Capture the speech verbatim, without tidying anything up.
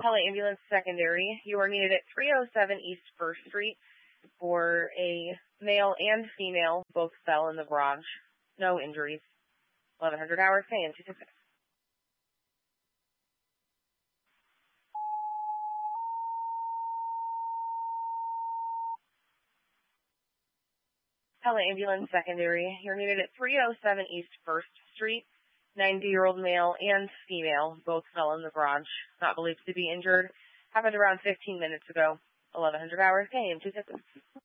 Pella Ambulance Secondary. You are needed at three oh seven East First Street for a male and female. Both fell in the garage. No injuries. eleven hundred hours pay and two six six. Pella Ambulance Secondary. You're needed at three oh seven East First Street. ninety-year-old male and female. Both fell in the garage. Not believed to be injured. Happened around fifteen minutes ago. eleven hundred hours pay and two six six.